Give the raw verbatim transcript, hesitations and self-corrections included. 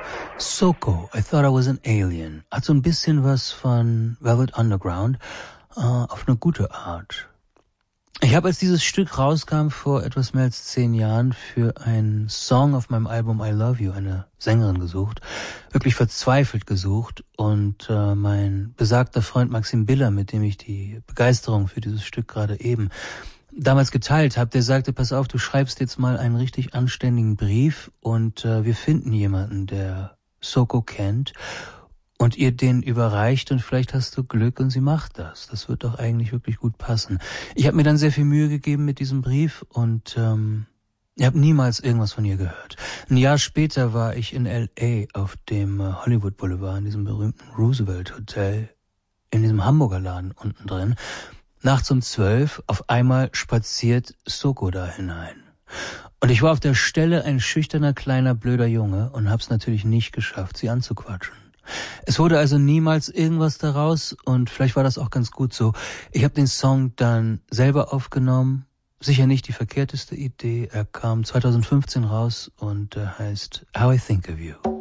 Soko, I Thought I Was an Alien, hat so ein bisschen was von Velvet Underground, äh, auf eine gute Art. Ich habe, als dieses Stück rauskam vor etwas mehr als zehn Jahren, für einen Song auf meinem Album I Love You eine Sängerin gesucht, wirklich verzweifelt gesucht, und äh, mein besagter Freund Maxim Biller, mit dem ich die Begeisterung für dieses Stück gerade eben damals geteilt habe, der sagte, pass auf, du schreibst jetzt mal einen richtig anständigen Brief und äh, wir finden jemanden, der Soko kennt und ihr den überreicht, und vielleicht hast du Glück und sie macht das. Das wird doch eigentlich wirklich gut passen. Ich habe mir dann sehr viel Mühe gegeben mit diesem Brief und ähm, ich habe niemals irgendwas von ihr gehört. Ein Jahr später war ich in L A auf dem äh, Hollywood Boulevard, in diesem berühmten Roosevelt Hotel, in diesem Hamburger Laden unten drin. Nachts um zwölf, auf einmal spaziert Soko da hinein. Und ich war auf der Stelle ein schüchterner, kleiner, blöder Junge und hab's natürlich nicht geschafft, sie anzuquatschen. Es wurde also niemals irgendwas daraus, und vielleicht war das auch ganz gut so. Ich habe den Song dann selber aufgenommen, sicher nicht die verkehrteste Idee. Er kam zwanzig fünfzehn raus und er heißt How I Think of You.